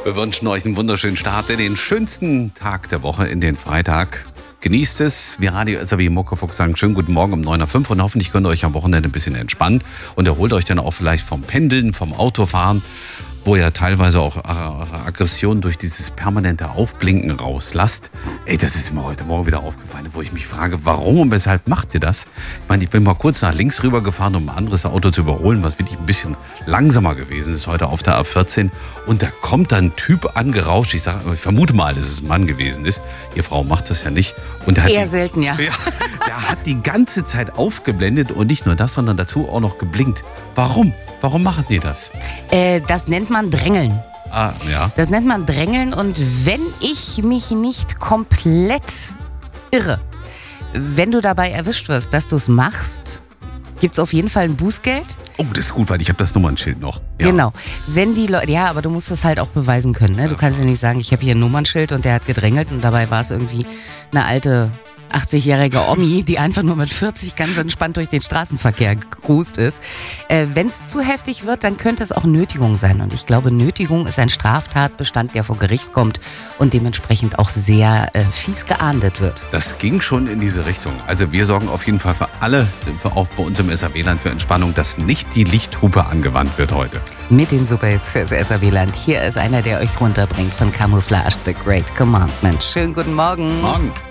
Wir wünschen euch einen wunderschönen Start in den schönsten Tag der Woche, in den Freitag. Genießt es. Wir Radio SAW Muckefuchs sagen schönen guten Morgen um 9.05 Uhr und hoffentlich könnt ihr euch am Wochenende ein bisschen entspannen und erholt euch dann auch vielleicht vom Pendeln, vom Autofahren, wo ihr teilweise auch eure Aggression durch dieses permanente Aufblinken rauslasst. Ey, das ist mir heute Morgen wieder aufgefallen, wo ich mich frage, warum und weshalb macht ihr das? Ich meine, ich bin mal kurz nach links rüber gefahren, um ein anderes Auto zu überholen, was wirklich ein bisschen langsamer gewesen ist, heute auf der A14. Und da kommt dann ein Typ angerauscht, ich vermute mal, dass es ein Mann gewesen ist. Ihr Frau macht das ja nicht. Und eher selten, ja. Der hat die ganze Zeit aufgeblendet und nicht nur das, sondern dazu auch noch geblinkt. Warum? Warum machen die das? Das nennt man Drängeln. Ah, ja. Das nennt man Drängeln und wenn ich mich nicht komplett irre, wenn du dabei erwischt wirst, dass du es machst, gibt es auf jeden Fall ein Bußgeld. Oh, das ist gut, weil ich habe das Nummernschild noch. Ja. Genau. Wenn die Leute, ja, aber du musst das halt auch beweisen können. Ne? Du kannst ja nicht sagen, ich habe hier ein Nummernschild und der hat gedrängelt und dabei war es irgendwie eine alte 80-jährige Omi, die einfach nur mit 40 ganz entspannt durch den Straßenverkehr gecruist ist. Wenn es zu heftig wird, dann könnte es auch Nötigung sein. Und ich glaube, Nötigung ist ein Straftatbestand, der vor Gericht kommt und dementsprechend auch sehr fies geahndet wird. Das ging schon in diese Richtung. Also wir sorgen auf jeden Fall für alle, auch bei uns im SAW-Land, für Entspannung, dass nicht die Lichthupe angewandt wird heute. Mit den Superhits fürs SAW-Land. Hier ist einer, der euch runterbringt von Camouflage, The Great Commandment. Schönen guten Morgen. Morgen.